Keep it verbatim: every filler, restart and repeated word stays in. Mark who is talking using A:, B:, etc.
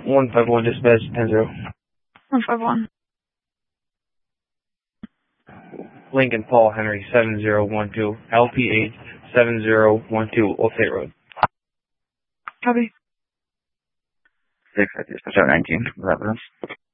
A: one five one, dispatch, ten zero.
B: one five one.
A: Lincoln Paul Henry, seven zero one two, L P eight, seven zero one two, Old State Road.
B: Copy.
C: six, dispatch out nineteen, what happens?